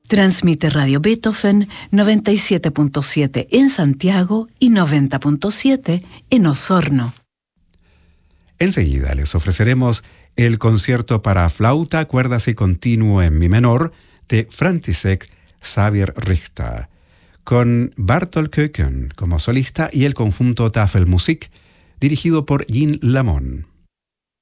Transmite Radio Beethoven 97.7 en Santiago y 90.7 en Osorno. Enseguida les ofreceremos el concierto para flauta, cuerdas y continuo en mi menor de František Xavier Richter, con Bartol Köken como solista y el conjunto Tafelmusik, dirigido por Jean Lamont.